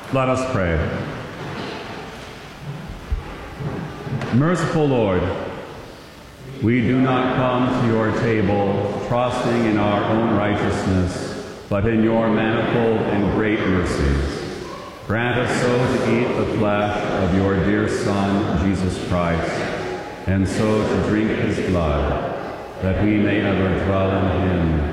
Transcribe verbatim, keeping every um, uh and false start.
Let us pray. Merciful Lord, we do not come to your table trusting in our own righteousness, but in your manifold and great mercies. Grant us so to eat the flesh of your dear Son, Jesus Christ, and so to drink his blood, that we may ever dwell in him